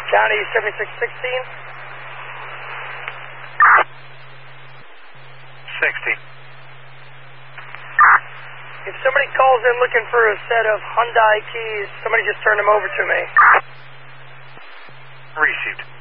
County 7616. 60. If somebody calls in looking for a set of Hyundai keys, somebody just turn them over to me. Received.